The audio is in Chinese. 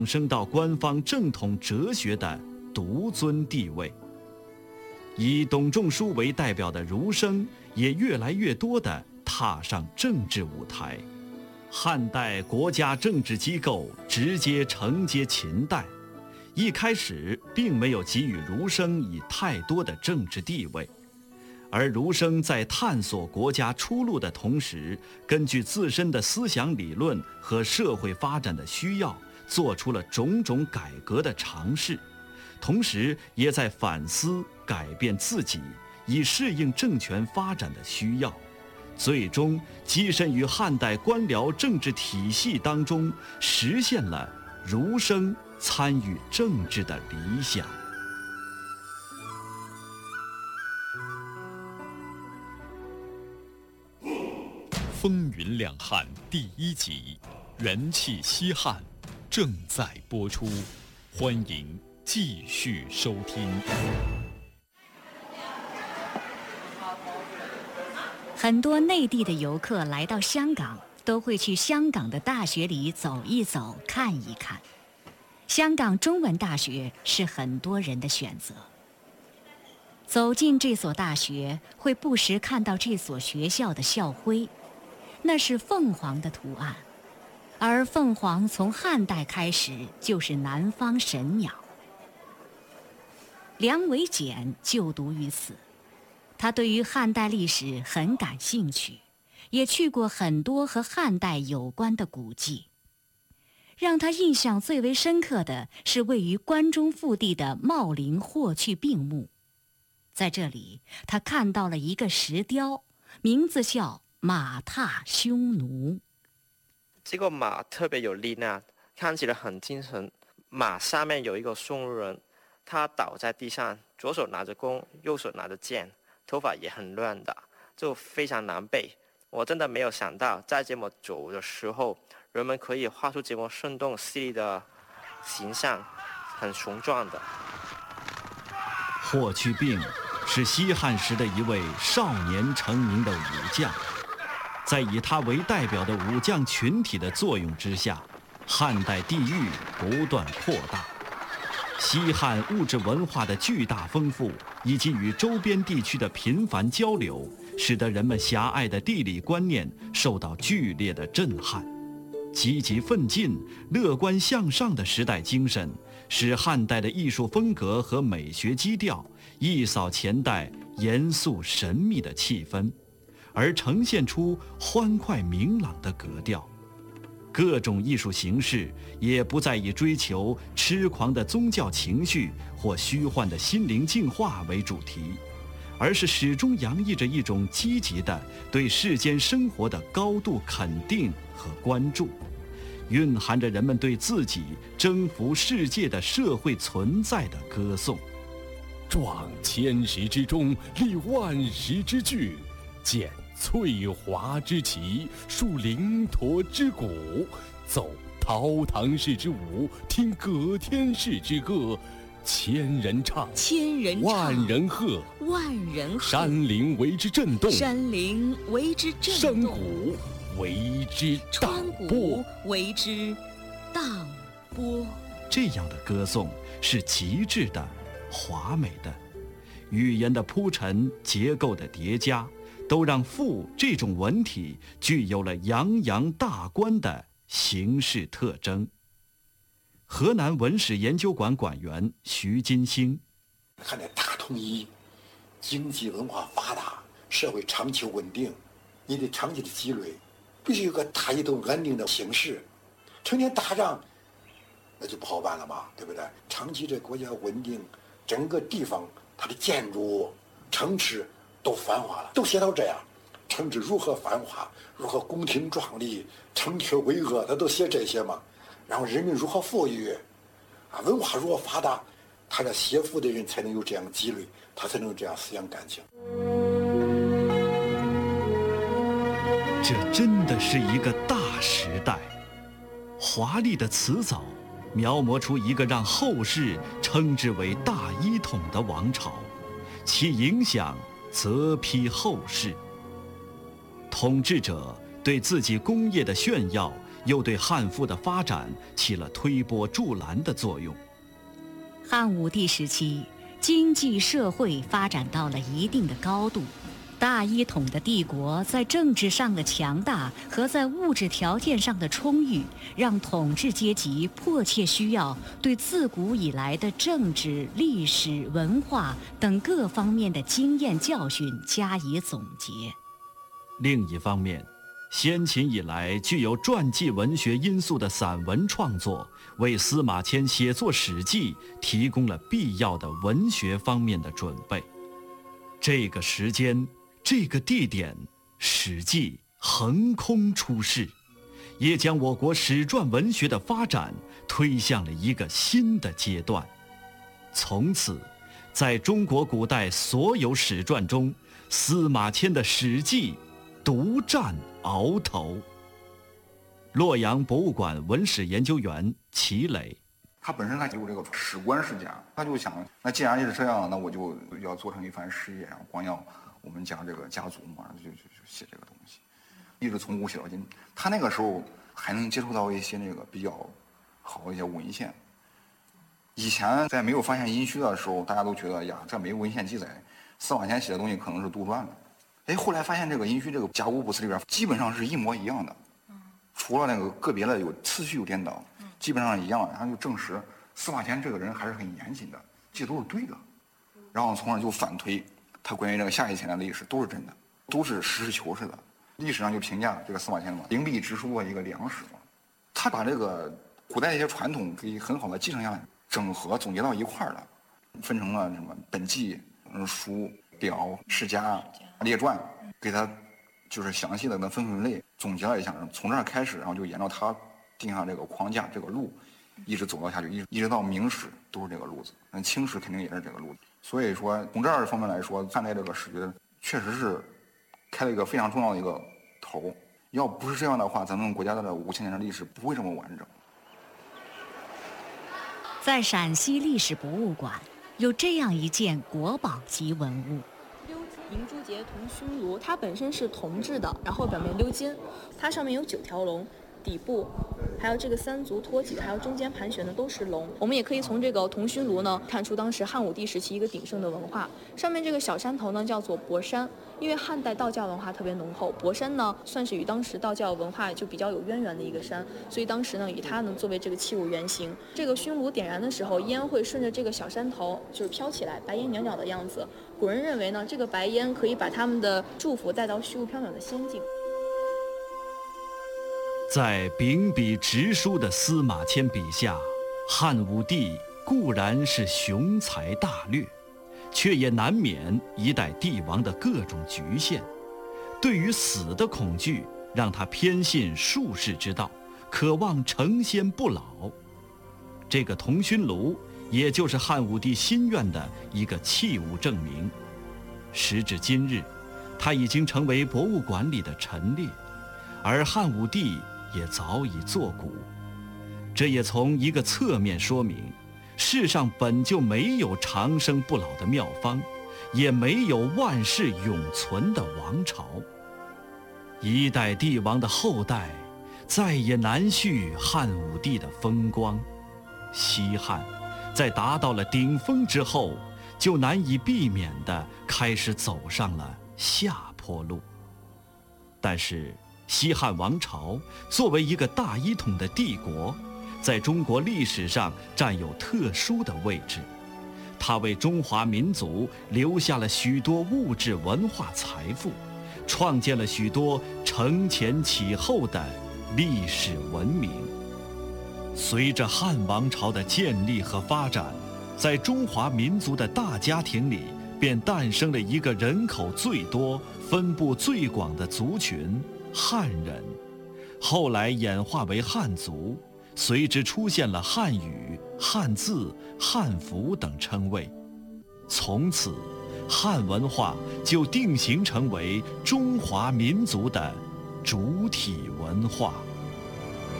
升到官方正统哲学的独尊地位。以董仲舒为代表的儒生也越来越多地踏上政治舞台。汉代国家政治机构直接承接秦代，一开始并没有给予儒生以太多的政治地位，而儒生在探索国家出路的同时，根据自身的思想理论和社会发展的需要，做出了种种改革的尝试，同时也在反思改变自己，以适应政权发展的需要，最终跻身于汉代官僚政治体系当中，实现了儒生参与政治的理想。 风云两汉第1集，元气西汉正在播出，欢迎继续收听。 很多内地的游客来到香港，都会去香港的大学里走一走、看一看。香港中文大学是很多人的选择。走进这所大学，会不时看到这所学校的校徽，那是凤凰的图案，而凤凰从汉代开始就是南方神鸟。梁维简就读于此，他对于汉代历史很感兴趣，也去过很多和汉代有关的古迹。让他印象最为深刻的是位于关中腹地的茂陵霍去病墓。在这里，他看到了一个石雕，名字叫马踏匈奴。 这个马特别有力量，看起来很精神。马上面有一个匈奴人，他倒在地上，左手拿着弓，右手拿着剑，头发也很乱的，就非常难背。我真的没有想到，在这么久的时候，人们可以画出这么生动犀利的形象，很雄壮的。 霍去病是西汉时的一位少年成名的武将，在以他为代表的武将群体的作用之下，汉代地域不断扩大。西汉物质文化的巨大丰富，以及与周边地区的频繁交流，使得人们狭隘的地理观念受到剧烈的震撼。积极奋进、乐观向上的时代精神，使汉代的艺术风格和美学基调一扫前代严肃神秘的气氛，而呈现出欢快明朗的格调。各种艺术形式也不再以追求痴狂的宗教情绪或虚幻的心灵净化为主题，而是始终洋溢着一种积极的对世间生活的高度肯定和关注，蕴含着人们对自己征服世界的社会存在的歌颂。 壮千石之中，立万石之巨，见翠华之旗，树灵驼之鼓，奏陶唐氏之舞，听葛天氏之歌。千人唱，万人喝，山林为之震动，山谷为之荡波， 这样的歌颂是极致的、华美的，语言的铺陈、结构的叠加，都让赋这种文体具有了洋洋大观的形式特征。河南文史研究馆馆员徐金星： 汉代大统一，经济文化发达，社会长期稳定，你的长期的积累，必须有个大一统安定的形势。成天打仗，那就不好办了嘛，对不对？长期这国家稳定，整个地方它的建筑、城池都繁华了，都写到这样。城池如何繁华，如何宫廷壮丽，城阙巍峨，他都写这些嘛。然后人民如何富裕，文化如何发达，他这写赋的人才能有这样积累，他才能有这样思想感情。 这真的是一个大时代，华丽的辞藻描摹出一个让后世称之为大一统的王朝，其影响泽披后世。统治者对自己功业的炫耀， 又对汉赋的发展起了推波助澜的作用。 汉武帝时期，经济社会发展到了一定的高度，大一统的帝国在政治上的强大和在物质条件上的充裕，让统治阶级迫切需要对自古以来的政治、历史、文化等各方面的经验教训加以总结。 另一方面，先秦以来具有传记文学因素的散文创作，为司马迁写作《史记》提供了必要的文学方面的准备。这个时间，这个地点，《史记》横空出世，也将我国史传文学的发展推向了一个新的阶段。从此，在中国古代所有史传中，司马迁的《史记》独占鳌头。洛阳博物馆文史研究员齐磊， 他本身他有这个史观世家，他就想，那既然是这样，那我就要做成一番事业，然后光耀我们家这个家族嘛，就写这个东西，一直从古写到今。他那个时候还能接触到一些那个比较好的一些文献。以前在没有发现殷墟的时候，大家都觉得呀，这没有文献记载，司马迁写的东西可能是杜撰的。哎，后来发现这个殷墟这个甲骨卜辞里边基本上是一模一样的，除了那个个别的有次序有颠倒，基本上一样。然后就证实司马迁这个人还是很严谨的，这都是对的。然后从而就反推他关于这个夏以前的历史都是真的，都是实事求是的。历史上就评价这个司马迁嘛，灵璧直书的一个良史嘛，他把这个古代的一些传统给很好的继承下来，整合总结到一块儿了，分成了什么本纪、书、表、世家、列传，给他就是详细的分类总结了一下，从这儿开始，然后就沿着他定下这个框架这个路，一直走到下去，一直到明史都是这个路子，那清史肯定也是这个路子。所以说从这儿方面来说，看待这个史学确实是开了一个非常重要的一个头。要不是这样的话，咱们国家的5000年的历史不会这么完整。 在陕西历史博物馆有这样一件国宝级文物。 银珠节铜熏炉，它本身是铜制的，然后表面鎏金，它上面有9条龙，底部还有这个3足托起的，还有中间盘旋的都是龙。我们也可以从这个铜熏炉呢看出当时汉武帝时期一个鼎盛的文化。上面这个小山头呢叫做博山，因为汉代道教文化特别浓厚，博山呢算是与当时道教文化就比较有渊源的一个山，所以当时呢以它呢作为这个器物原型。这个熏炉点燃的时候，烟会顺着这个小山头就是飘起来，白烟袅袅的样子。古人认为呢，这个白烟可以把他们的祝福带到虚无缥缈的仙境。 在秉笔直书的司马迁笔下，汉武帝固然是雄才大略，却也难免一代帝王的各种局限。对于死的恐惧，让他偏信术士之道，渴望成仙不老。这个铜熏炉，也就是汉武帝心愿的一个器物证明。时至今日，它已经成为博物馆里的陈列，而汉武帝也早已作古。这也从一个侧面说明，世上本就没有长生不老的妙方，也没有万世永存的王朝。一代帝王的后代，再也难续汉武帝的风光。西汉在达到了顶峰之后，就难以避免地开始走上了下坡路。但是西汉王朝作为一个大一统的帝国，在中国历史上占有特殊的位置。它为中华民族留下了许多物质文化财富，创建了许多承前启后的历史文明。随着汉王朝的建立和发展，在中华民族的大家庭里，便诞生了一个人口最多、分布最广的族群——汉人。后来演化为汉族，随之出现了汉语、汉字、汉服等称谓。从此，汉文化就定型成为中华民族的主体文化。